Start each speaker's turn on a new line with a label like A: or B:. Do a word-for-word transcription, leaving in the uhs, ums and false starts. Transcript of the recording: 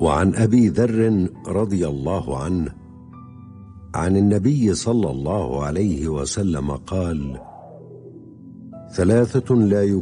A: وعن أبي ذر رضي الله عنه عن النبي صلى الله عليه وسلم قال: ثلاثة لا